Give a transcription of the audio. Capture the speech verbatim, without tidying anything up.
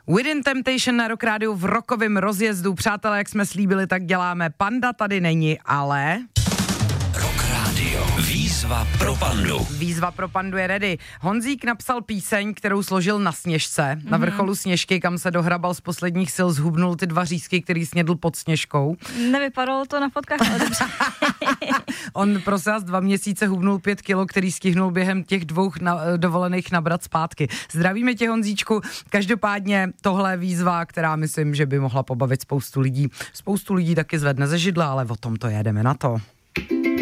Within Temptation na Rock Rádiu v rokovém rozjezdu. Přátelé, jak jsme slíbili, tak děláme. Panda tady není, ale... Rock Radio. Výzva pro Pandu. Výzva pro Pandu je ready. Honzík napsal píseň, kterou složil na Sněžce, mm-hmm. na vrcholu Sněžky, kam se dohrabal z posledních sil, zhubnul ty dva řízky, který snědl pod Sněžkou. Nevypadalo to na fotkách, ale dobře. On prosím vás dva měsíce hubnul pět kilo, který stihnul během těch dvou na, dovolených nabrat zpátky. Zdravíme tě, Honzíčku. Každopádně tohle je výzva, která myslím, že by mohla pobavit spoustu lidí. Spoustu lidí taky zvedne ze židla, ale o tom to jedeme na to.